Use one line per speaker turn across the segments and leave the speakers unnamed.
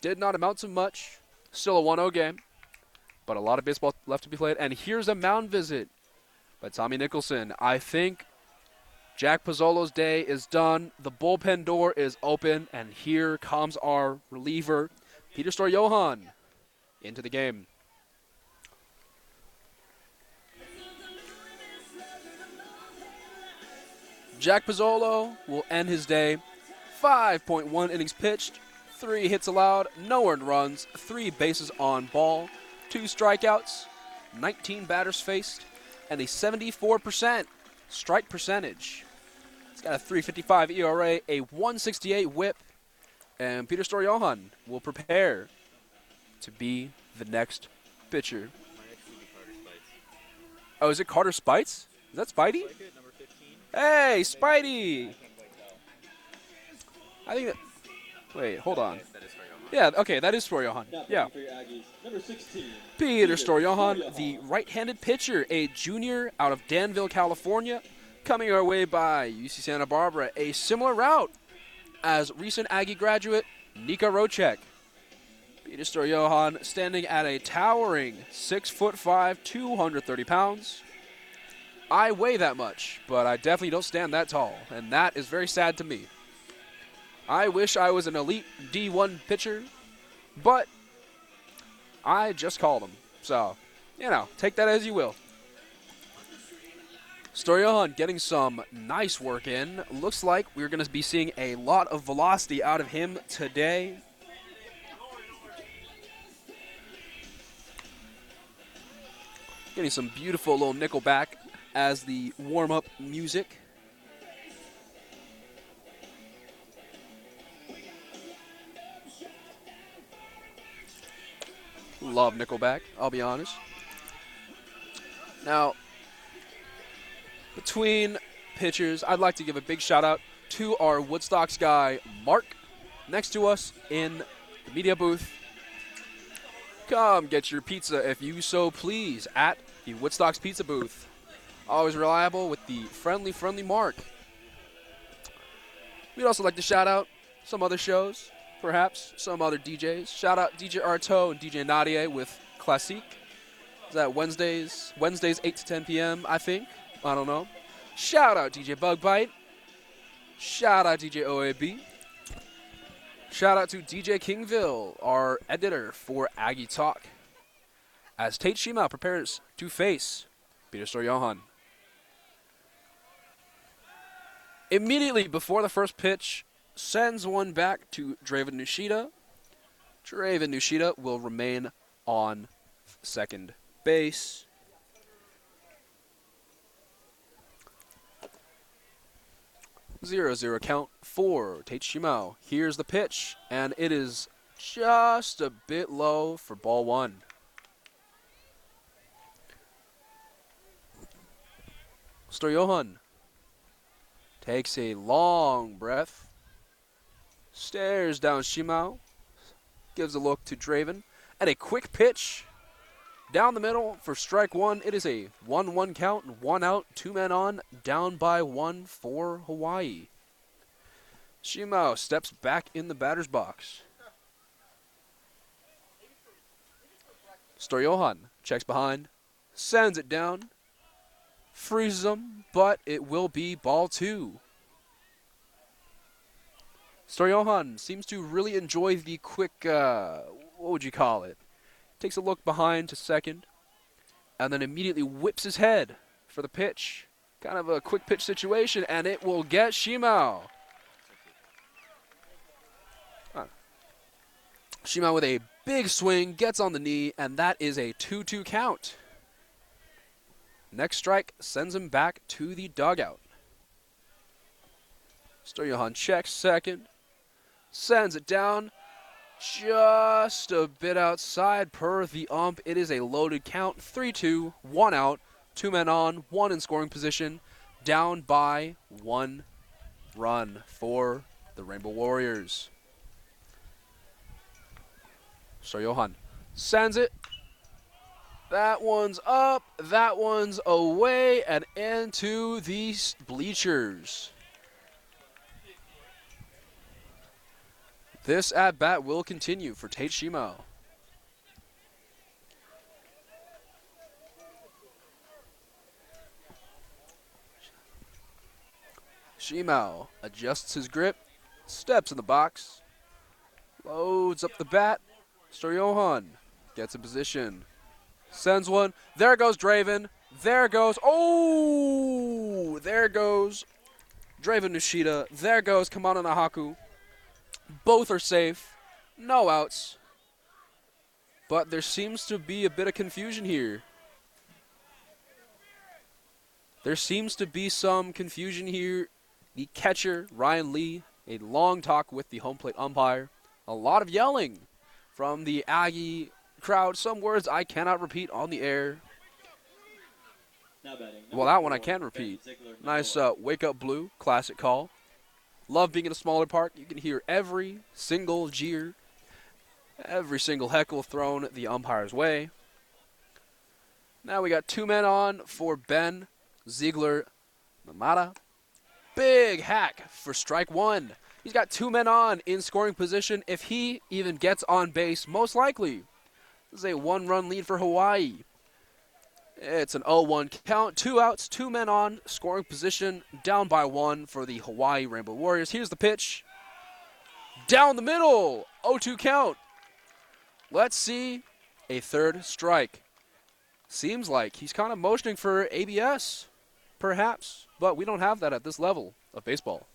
did not amount to much. Still a 1-0 game, but a lot of baseball left to be played. And here's a mound visit by Tommy Nicholson. I think Jack Pozzolo's day is done. The bullpen door is open, and here comes our reliever, Peter Storejohann, into the game. Jack Pozzolo will end his day. 5.1 innings pitched, 3 hits allowed, no earned runs, 3 bases on ball, 2 strikeouts, 19 batters faced, and a 74% strike percentage. He's got a 3.55 ERA, a 1.68 WHIP, and Peter Storejohann will prepare to be the next pitcher. Oh, is it Carter Spites? Is that Spidey? Hey, Spidey! I think that. Wait, hold on. Yeah, okay, that is Storejohann. Yeah. Peter Storejohann, the right-handed pitcher, a junior out of Danville, California, coming our way by UC Santa Barbara. A similar route as recent Aggie graduate Nika Rocek. Peter Storejohann standing at a towering 6'5", 230 pounds. I weigh that much, but I definitely don't stand that tall, and that is very sad to me. I wish I was an elite D1 pitcher, but I just called him. So, take that as you will. Storejohann getting some nice work in. Looks like we're going to be seeing a lot of velocity out of him today. Getting some beautiful little Nickelback as the warm-up music. Love Nickelback, I'll be honest. Now, between pitchers, I'd like to give a big shout-out to our Woodstocks guy, Mark, next to us in the media booth. Come get your pizza if you so please at the Woodstocks Pizza booth. Always reliable with the friendly Mark. We'd also like to shout out some other shows, perhaps some other DJs. Shout out DJ Arto and DJ Nadia with Classique. Is that Wednesdays 8 to 10 p.m., I think? I don't know. Shout out DJ Bug Bite. Shout out DJ OAB. Shout out to DJ Kingville, our editor for Aggie Talk, as Tate Shima prepares to face Peter Storejohann. Immediately before the first pitch, sends one back to Draven Nushida. Draven Nushida will remain on second base. Zero count for Tate Shimao. Here's the pitch, and it is just a bit low for ball one. Storejohann takes a long breath, stares down Shimao, gives a look to Draven, and a quick pitch down the middle for strike one. It is a 1-1 count, 1 out, 2 men on, down by 1 for Hawaii. Shimao steps back in the batter's box. Storejohann checks behind, sends it down, freezes him, but it will be ball 2. Storejohann seems to really enjoy the quick, what would you call it? Takes a look behind to second, and then immediately whips his head for the pitch. Kind of a quick pitch situation, and it will get Shimao. Shimao with a big swing, gets on the knee, and that is a 2-2 count. Next strike sends him back to the dugout. Storejohann checks second, sends it down, just a bit outside per the ump. It is a loaded count, 3-2, 1 out, 2 men on, 1 in scoring position, down by 1 run for the Rainbow Warriors. Storejohann sends it. That one's up, that one's away, and into the bleachers. This at-bat will continue for Tate Shimao. Shimao adjusts his grip, steps in the box, loads up the bat. Storjohann gets in position, sends one. There goes Draven. There goes, oh! There goes Draven Nishida. There goes Kamana Nahaku. Both are safe. No outs. But there seems to be a bit of confusion here. There seems to be some confusion here. The catcher, Ryan Lee, a long talk with the home plate umpire. A lot of yelling from the Aggie crowd. Some words I cannot repeat on the air. Well, that one I can repeat. Nice wake up blue, classic call. Love being in a smaller park. You can hear every single jeer, every single heckle thrown the umpire's way. Now we got 2 men on for Ben Ziegler-Namada. Big hack for strike 1. He's got 2 men on in scoring position. If he even gets on base, most likely, this is a 1-run lead for Hawaii. It's an 0-1 count, 2 outs, 2 men on, scoring position, down by 1 for the Hawaii Rainbow Warriors. Here's the pitch. Down the middle, 0-2 count. Let's see a third strike. Seems like he's kind of motioning for ABS, perhaps, but we don't have that at this level of baseball.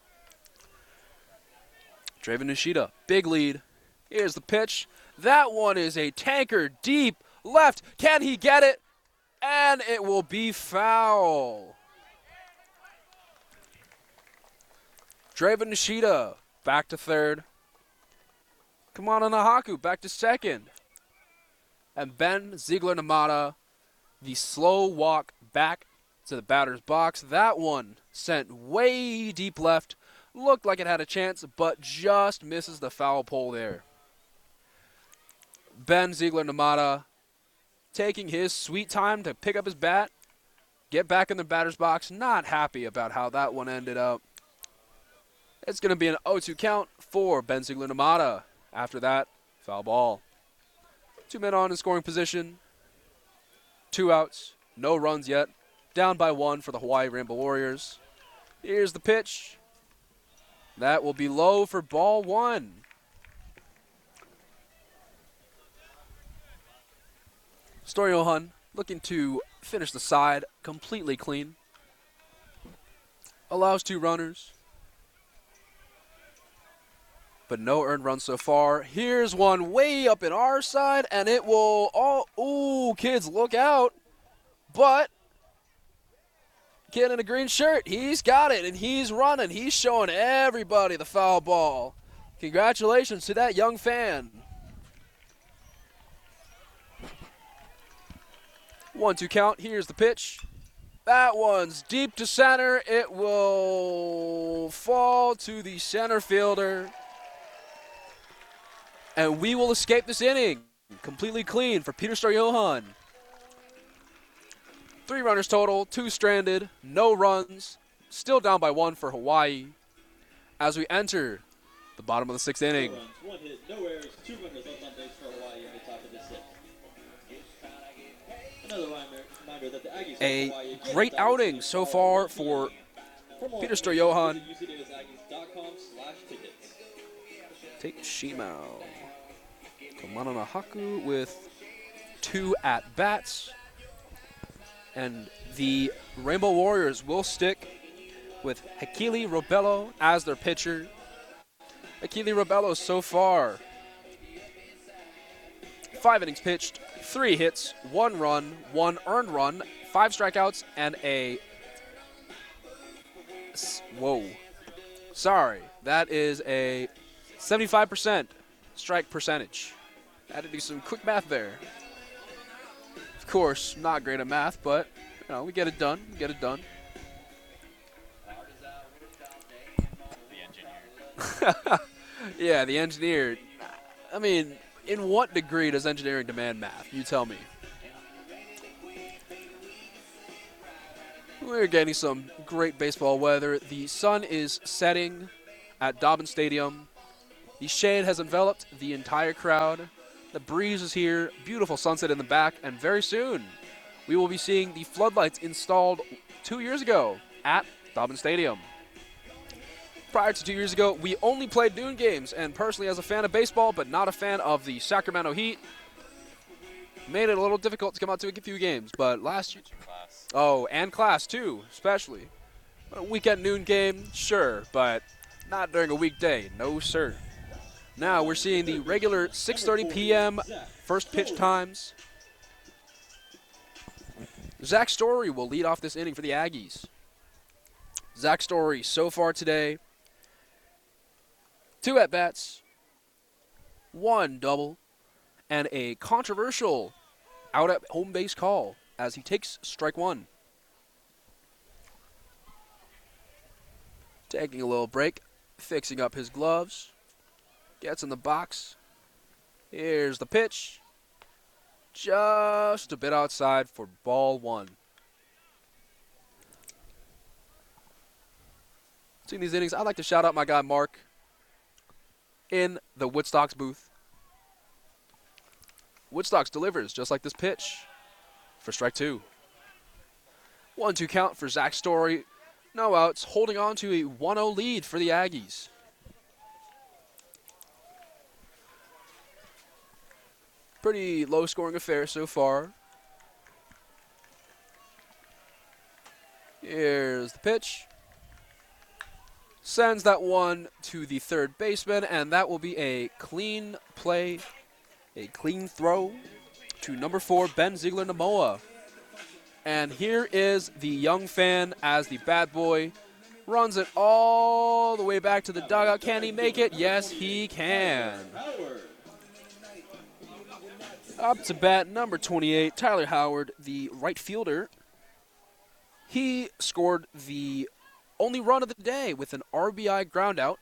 Draven Nishida, big lead. Here's the pitch. That one is a tanker deep left. Can he get it? And it will be foul. Draven Nishida back to third. Kamana Nahaku back to second. And Ben Ziegler-Namada, the slow walk back to the batter's box. That one sent way deep left. Looked like it had a chance, but just misses the foul pole there. Ben Ziegler-Namada taking his sweet time to pick up his bat, get back in the batter's box. Not happy about how that one ended up. It's going to be an 0-2 count for Ben Ziegler-Namada. After that, foul ball. 2 men on in scoring position. 2 outs. No runs yet. Down by 1 for the Hawaii Rainbow Warriors. Here's the pitch. That will be low for ball 1. Storjohann looking to finish the side completely clean. Allows 2 runners. But no earned runs so far. Here's one way up in our side, and it will, ooh, kids, look out. But kid in a green shirt, he's got it, and he's running. He's showing everybody the foul ball. Congratulations to that young fan. 1-2 count. Here's the pitch. That one's deep to center. It will fall to the center fielder. And we will escape this inning completely clean for Peter Storjohann. 3 runners total, 2 stranded, no runs. Still down by 1 for Hawaii as we enter the bottom of the 6th inning.
4 runs, 1 hit, no errors, 2 runners left on base for Hawaii in the top of the 6th. Another reminder that the Aggies
a great outing so far for Peter Storjohann. Tate Shimao. Kamana Nahaku with 2 at-bats. And the Rainbow Warriors will stick with Hakili Robello as their pitcher. Hakili Robello so far, 5 innings pitched, 3 hits, 1 run, 1 earned run, 5 strikeouts, and a... Whoa. Sorry, that is a 75% strike percentage. I had to do some quick math there. Of course, not great at math, but you know, we get it done. We get it done. Yeah, the engineer. I mean, in what degree does engineering demand math? You tell me. We're getting some great baseball weather. The sun is setting at Dobbin Stadium. The shade has enveloped the entire crowd. The breeze is here, beautiful sunset in the back, and very soon we will be seeing the floodlights installed 2 years ago at Dobbin Stadium. Prior to 2 years ago, we only played noon games, and personally as a fan of baseball, but not a fan of the Sacramento Heat, made it a little difficult to come out to a few games. But last year, and class too, especially. A weekend noon game, sure, but not during a weekday, no sir. Now we're seeing the regular 6:30 p.m. first pitch times. Zach Story will lead off this inning for the Aggies. Zach Story, so far today, 2 at-bats, 1 double, and a controversial out at home base call as he takes strike 1. Taking a little break, fixing up his gloves, gets in the box. Here's the pitch. Just a bit outside for ball 1. Seeing these innings, I'd like to shout out my guy Mark in the Woodstocks booth. Woodstocks delivers just like this pitch for strike 2. 1-2 count for Zach Story. No outs, holding on to a 1-0 lead for the Aggies. Pretty low-scoring affair so far. Here's the pitch. Sends that one to the third baseman, and that will be a clean play, a clean throw to number 4, Ben Ziegler-Namoa. And here is the young fan as the bad boy runs it all the way back to the dugout. Can he make it? Yes, he can. Up to bat, number 28, Tyler Howard, the right fielder. He scored the only run of the day with an RBI groundout.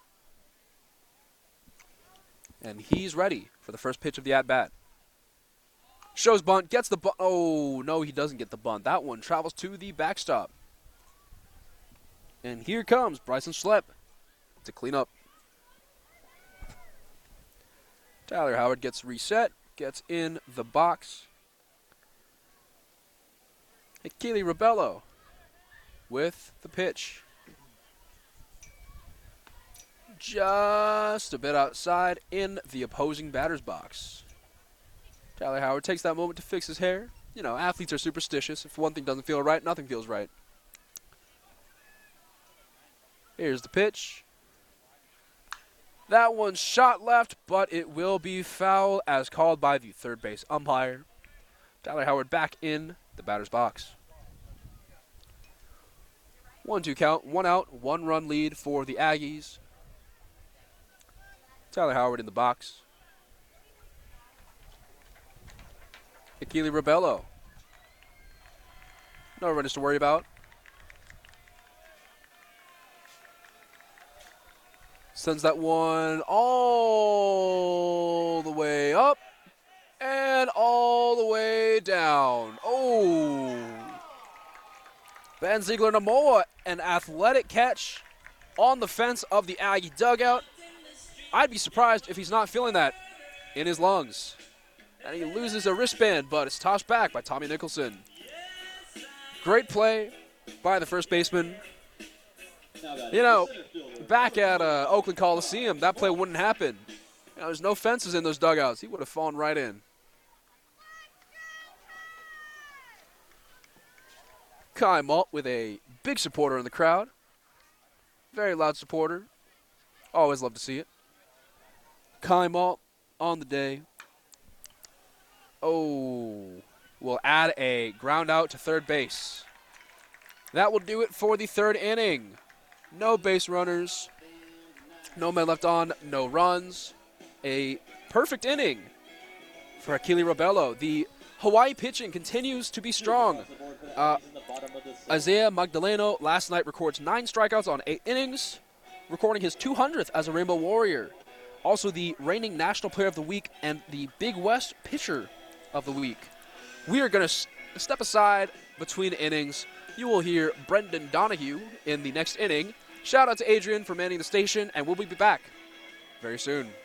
And he's ready for the first pitch of the at-bat. Shows bunt, gets the bunt. Oh, no, he doesn't get the bunt. That one travels to the backstop. And here comes Bryson Schlepp to clean up. Tyler Howard gets reset, gets in the box. Keely Rebello with the pitch. Just a bit outside in the opposing batter's box. Tyler Howard takes that moment to fix his hair. You know, athletes are superstitious. If one thing doesn't feel right, nothing feels right. Here's the pitch. That one's shot left, but it will be foul as called by the third base umpire. Tyler Howard back in the batter's box. 1-2 count, 1 out, 1 run lead for the Aggies. Tyler Howard in the box. Keely Rebello. No runners to worry about. Sends that one all the way up and all the way down. Oh. Ben Ziegler-Namoa, an athletic catch on the fence of the Aggie dugout. I'd be surprised if he's not feeling that in his lungs. And he loses a wristband, but it's tossed back by Tommy Nicholson. Great play by the first baseman. You know, back at Oakland Coliseum, that play wouldn't happen. You know, there's no fences in those dugouts. He would have fallen right in. Kai Malt with a big supporter in the crowd. Very loud supporter. Always love to see it. Kai Malt on the day. Oh, will add a ground out to third base. That will do it for the third inning. No base runners, no men left on, no runs. A perfect inning for Keely Rebello. The Hawaii pitching continues to be strong. Isaiah Magdaleno last night records 9 strikeouts on 8 innings, recording his 200th as a Rainbow Warrior. Also the reigning National Player of the Week and the Big West Pitcher of the Week. We are going to step aside between innings. You will hear Brendan Donahue in the next inning. Shout out to Adrian for manning the station, and we'll be back very very soon.